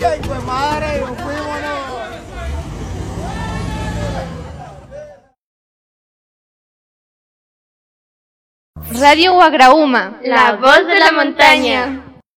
¡Qué hijo de madre! ¡Nos fuimos! Radio Guagraúma, la voz de la montaña.